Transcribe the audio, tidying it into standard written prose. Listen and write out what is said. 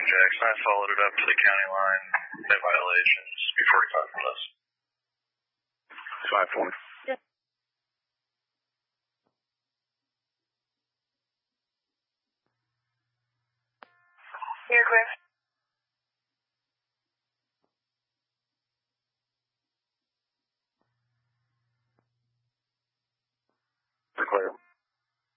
Jackson. I followed it up to the county line. No violations. Be 45 for this. 5-4. Yeah. You're clear. Clear.